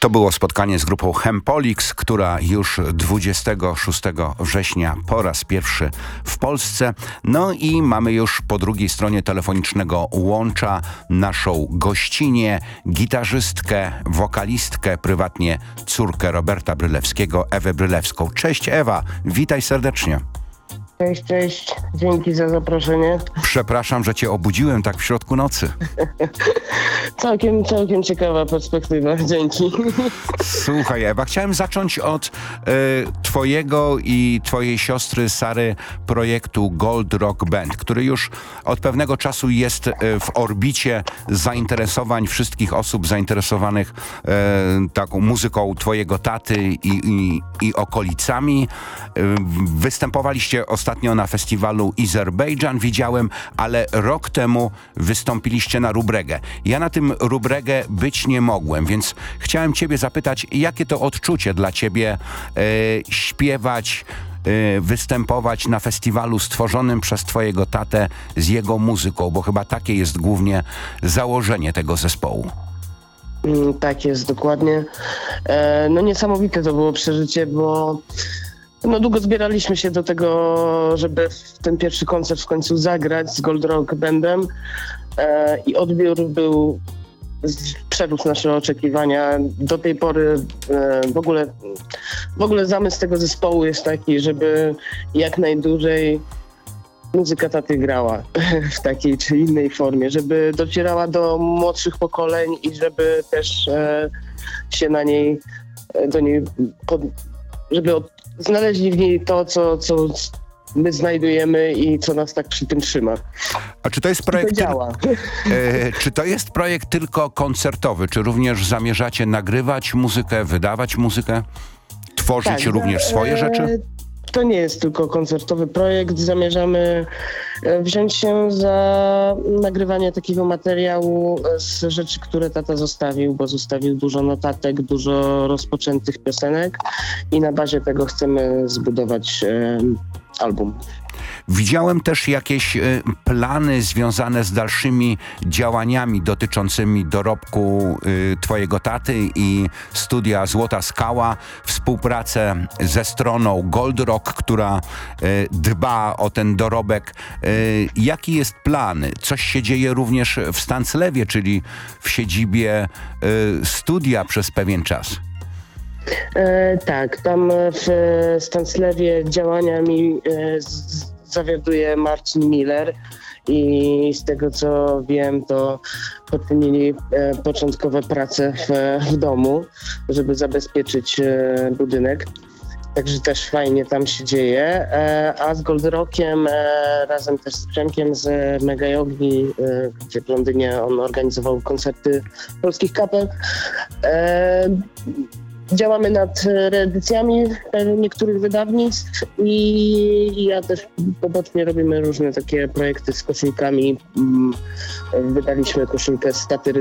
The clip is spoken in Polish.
To było spotkanie z grupą Hempolix, która już 26 września po raz pierwszy w Polsce. No i mamy już po drugiej stronie telefonicznego łącza naszą gościnię, gitarzystkę, wokalistkę, prywatnie córkę Roberta Brylewskiego, Ewę Brylewską. Cześć Ewa, witaj serdecznie. Cześć, cześć. Dzięki za zaproszenie. Przepraszam, że cię obudziłem tak w środku nocy. Całkiem ciekawa perspektywa. Dzięki. Słuchaj Ewa, chciałem zacząć od twojego i twojej siostry Sary projektu Gold Rock Band, który już od pewnego czasu jest w orbicie zainteresowań wszystkich osób zainteresowanych taką muzyką twojego taty i okolicami. Występowaliście ostatnio na festiwalu Azerbejdżan, widziałem, ale rok temu wystąpiliście na Rubregę. Ja na tym Rubregę być nie mogłem, więc chciałem ciebie zapytać, jakie to odczucie dla ciebie śpiewać, występować na festiwalu stworzonym przez twojego tatę z jego muzyką, bo chyba takie jest głównie założenie tego zespołu. Tak jest, dokładnie. No niesamowite to było przeżycie, bo długo zbieraliśmy się do tego, żeby ten pierwszy koncert w końcu zagrać z Gold Rock Bandem i odbiór przerósł nasze oczekiwania. Do tej pory w ogóle zamysł tego zespołu jest taki, żeby jak najdłużej muzyka taty grała w takiej czy innej formie, żeby docierała do młodszych pokoleń i żeby też się żeby znaleźli w niej to, co my znajdujemy i co nas tak przy tym trzyma. A czy to jest projekt? To działa. Czy to jest projekt tylko koncertowy? Czy również zamierzacie nagrywać muzykę, wydawać muzykę, tworzyć również swoje rzeczy? To nie jest tylko koncertowy projekt. Zamierzamy wziąć się za nagrywanie takiego materiału z rzeczy, które tata zostawił, bo zostawił dużo notatek, dużo rozpoczętych piosenek i na bazie tego chcemy zbudować album. Widziałem też jakieś plany związane z dalszymi działaniami dotyczącymi dorobku twojego taty i studia Złota Skała, współpracę ze stroną Gold Rock, która dba o ten dorobek. Jaki jest plan? Coś się dzieje również w Stanclewie, czyli w siedzibie studia przez pewien czas. Tak, tam w Stanclewie działaniami zawiaduje Marcin Miller i z tego co wiem, to poczynili początkowe prace w domu, żeby zabezpieczyć budynek. Także też fajnie tam się dzieje. A z Gold Rockiem, razem też z Przemkiem z Mega Jogi, gdzie w Londynie on organizował koncerty polskich kapel, działamy nad reedycjami niektórych wydawnictw i ja też pobocznie robimy różne takie projekty z koszulkami. Wydaliśmy koszulkę z Taty